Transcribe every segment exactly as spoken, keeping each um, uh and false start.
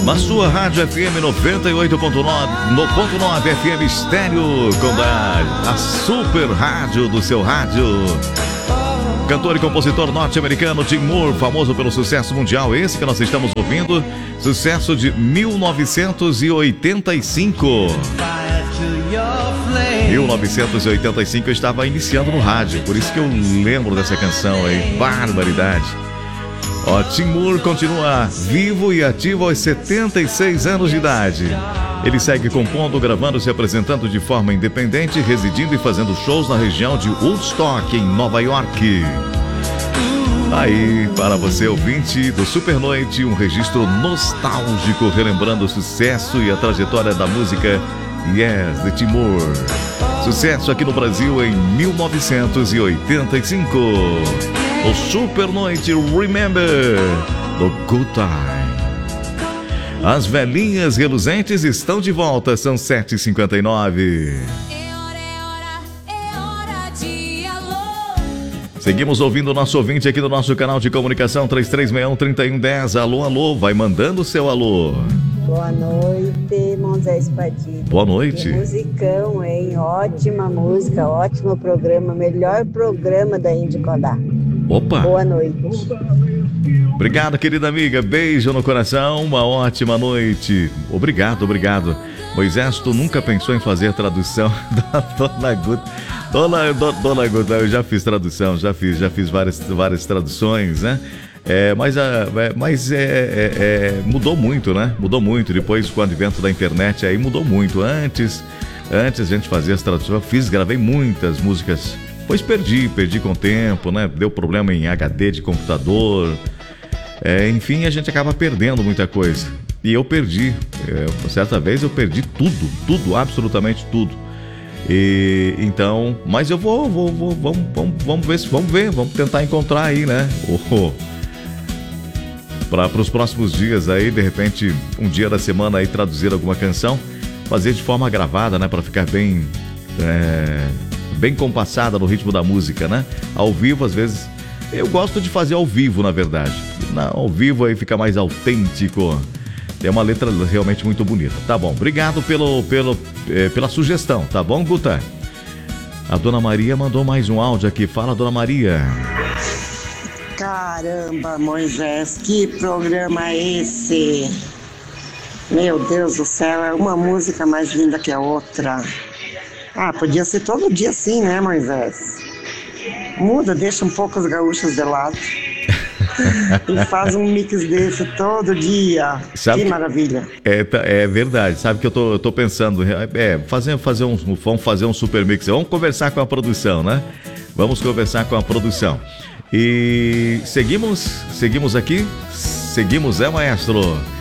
Na sua rádio F M noventa e oito ponto nove, no ponto nove F M Estéreo, com a, a super rádio do seu rádio. Cantor e compositor norte-americano Tim Moore, famoso pelo sucesso mundial, esse que nós estamos ouvindo, sucesso de mil novecentos e oitenta e cinco. mil novecentos e oitenta e cinco eu estava iniciando no rádio, por isso que eu lembro dessa canção aí, barbaridade. Ó, Tim Moore continua vivo e ativo aos setenta e seis anos de idade. Ele segue compondo, gravando, se apresentando de forma independente, residindo e fazendo shows na região de Woodstock, em Nova York. Aí, para você, ouvinte do Super Noite, um registro nostálgico, relembrando o sucesso e a trajetória da música Yes, de Tim Moore. Sucesso aqui no Brasil em mil novecentos e oitenta e cinco. O Super Noite Remember, do Good Time. As velhinhas reluzentes estão de volta, são sete e cinquenta e nove. Seguimos ouvindo o nosso ouvinte aqui no nosso canal de comunicação três três seis um, três um um zero. Alô, alô, vai mandando o seu alô. Boa noite, Moisés Padilha. Boa noite. Que musicão, hein? Ótima música, ótimo programa, melhor programa da Índio Codá. Opa! Boa noite. Obrigado, querida amiga. Beijo no coração. Uma ótima noite. Obrigado, obrigado. Moisés, tu nunca pensou em fazer tradução da Dona Guta? Dona, Dona Guta, eu já fiz tradução, já fiz, já fiz várias, várias traduções, né? É, mas é, mas é, é, é, mudou muito, né? Mudou muito. Depois, com o advento da internet, aí mudou muito. Antes, antes a gente fazia as traduções, eu fiz, gravei muitas músicas. Pois perdi, perdi com o tempo, né? Deu problema em H D de computador. É, enfim, a gente acaba perdendo muita coisa. E eu perdi. É, certa vez eu perdi tudo, tudo, absolutamente tudo. E então, mas eu vou, vou, vou vamos, vamos, vamos ver, vamos ver, vamos tentar encontrar aí, né? Oh, para os próximos dias aí, de repente, um dia da semana aí traduzir alguma canção, fazer de forma gravada, né? Para ficar bem, é, bem compassada no ritmo da música, né? Ao vivo, às vezes, eu gosto de fazer ao vivo, na verdade. Na, ao vivo aí fica mais autêntico. Tem uma letra realmente muito bonita. Tá bom, obrigado pelo, pelo, é, pela sugestão, tá bom, Guta? A Dona Maria mandou mais um áudio aqui. Fala, Dona Maria. Caramba, Moisés, que programa é esse? Meu Deus do céu, é uma música mais linda que a outra. Ah, podia ser todo dia assim, né, Moisés? Muda, deixa um pouco os gaúchos de lado. E faz um mix desse todo dia. Sabe que, que maravilha. É, é verdade, sabe que eu tô, eu tô pensando, é, fazer, fazer um, vamos fazer um super mix, vamos conversar com a produção, né? Vamos conversar com a produção. E seguimos, seguimos aqui, seguimos, é, maestro?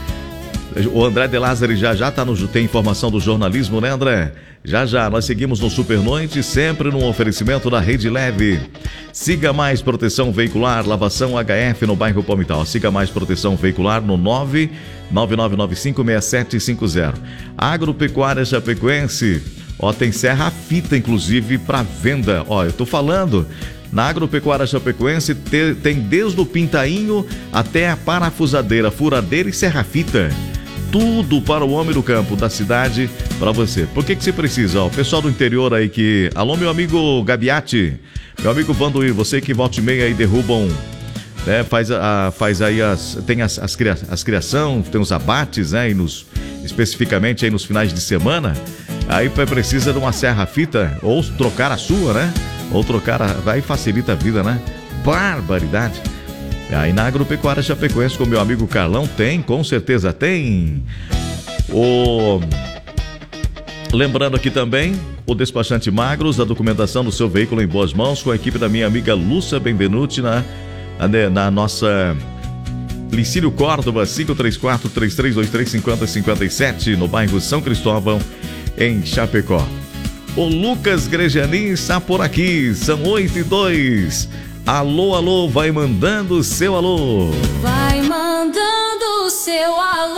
O André de Lázari já já tá no, tem informação do jornalismo, né, André? Já já, nós seguimos no Super Noite, sempre num oferecimento da Rede Leve. Siga Mais Proteção Veicular, lavação H F no bairro Palmital. Siga Mais Proteção Veicular no nove nove nove nove cinco seis sete cinco zero. Agropecuária Chapecoense, ó, tem serra fita, inclusive, para venda. Ó, eu tô falando, na Agropecuária Chapecoense te, tem desde o pintainho até a parafusadeira, furadeira e serra fita. Tudo para o homem do campo, da cidade, para você. Por que que você precisa? Ó, o pessoal do interior aí que... Alô, meu amigo Gabiati, meu amigo Vandoir, você que volta e meia aí derrubam, né, faz, a, faz aí as... Tem as, as, cria, as criação, tem os abates, né, e nos, especificamente aí nos finais de semana, aí precisa de uma serra-fita, ou trocar a sua, né? Ou trocar a... Aí facilita a vida, né? Barbaridade! Aí na Agropecuária Chapecoense, com meu amigo Carlão, tem, com certeza tem. O... Lembrando aqui também, o despachante Magros, a documentação do seu veículo em boas mãos, com a equipe da minha amiga Lúcia Benvenuti, na, na nossa Licínio Córdoba, cinco três quatro, três três dois três, cinco zero cinco sete, no bairro São Cristóvão, em Chapecó. O Lucas Grejanin está por aqui, são oito e dois. Alô, alô, vai mandando o seu alô. Vai mandando o seu alô.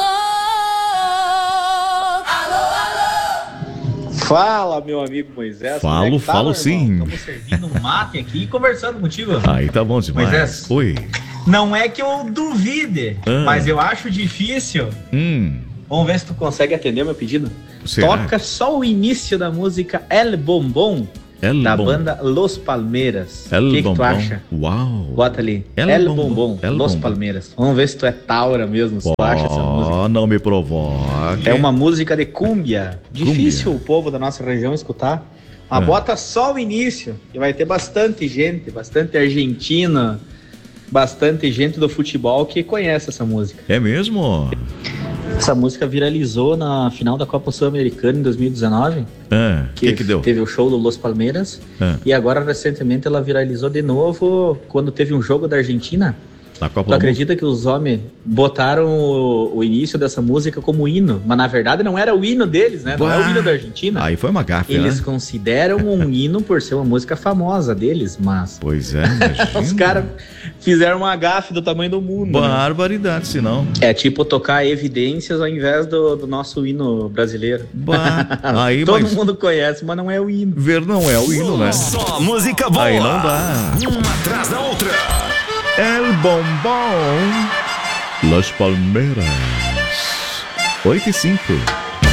Alô, alô. Fala, meu amigo Moisés. Falo, é tá, falo sim. Estamos servindo um mate aqui e conversando contigo. Aí tá bom demais. Moisés. Oi. Não é que eu duvide, Ah. mas eu acho difícil. Hum. Vamos ver se tu consegue atender meu pedido. Será? Toca só o início da música El Bombom, El da Bom- banda Los Palmeiras. El O que, que tu Bombom. acha? Uau. Bota ali. El El, Bombom. Bombom, El Los Bombom. Palmeiras. Vamos ver se tu é taura mesmo, se tu acha essa música. Oh, não me provoque. É uma música de cúmbia. Difícil o povo da nossa região escutar. Mas É. bota só o início, que vai ter bastante gente, bastante argentina, bastante gente do futebol que conhece essa música. É mesmo? Essa música viralizou na final da Copa Sul-Americana em dois mil e dezenove. Ah, o que, que deu? Teve o show do Los Palmeiras. Ah. E agora, recentemente, ela viralizou de novo quando teve um jogo da Argentina. Na Copa Tu do Mundo? acredita que os homens botaram o, o início dessa música como hino? Mas na verdade não era o hino deles, né? Não é o hino da Argentina. Aí foi uma gafe, Eles né? consideram um hino por ser uma música famosa deles, mas Pois é, imagina. os caras fizeram uma gafe do tamanho do mundo. Né? Barbaridade, senão. É tipo tocar Evidências ao invés do, do nosso hino brasileiro. Bah, aí, Todo mas mundo conhece, mas não é o hino. ver não é o hino, né? Só música boa. Aí não dá. Uma atrás da outra. El Bombom. Los Palmeiras. oito e cinco.